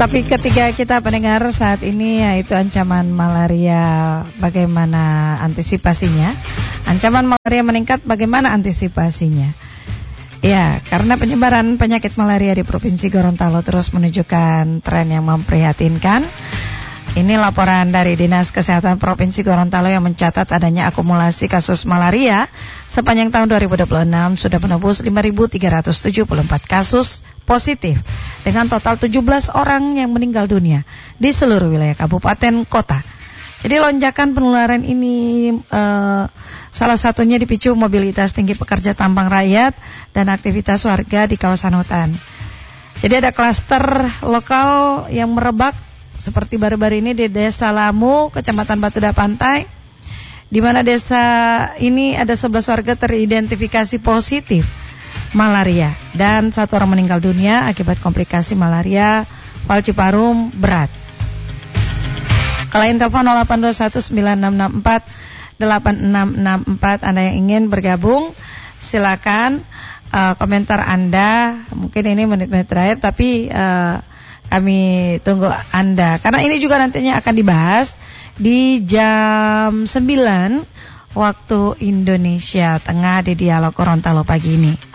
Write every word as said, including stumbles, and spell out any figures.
Topik ketiga kita pendengar saat ini yaitu ancaman malaria. Bagaimana antisipasinya? Ancaman malaria meningkat, bagaimana antisipasinya? Ya, karena penyebaran penyakit malaria di Provinsi Gorontalo terus menunjukkan tren yang memprihatinkan. Ini laporan dari Dinas Kesehatan Provinsi Gorontalo yang mencatat adanya akumulasi kasus malaria sepanjang tahun dua ribu dua puluh enam sudah menembus lima ribu tiga ratus tujuh puluh empat kasus positif dengan total tujuh belas orang yang meninggal dunia di seluruh wilayah kabupaten kota. Jadi lonjakan penularan ini eh, salah satunya dipicu mobilitas tinggi pekerja tambang rakyat dan aktivitas warga di kawasan hutan. Jadi ada klaster lokal yang merebak seperti baru-baru ini di Desa Lamu, Kecamatan Batuda Pantai, di mana desa ini ada sebelas warga teridentifikasi positif malaria dan satu orang meninggal dunia akibat komplikasi malaria Fal Ciparum berat. Kalian telepon nol delapan dua satu sembilan enam enam empat delapan enam enam empat. Anda yang ingin bergabung silakan uh, komentar Anda. Mungkin ini menit-menit terakhir tapi uh, kami tunggu Anda karena ini juga nantinya akan dibahas di jam sembilan waktu Indonesia Tengah di Dialog Gorontalo pagi ini.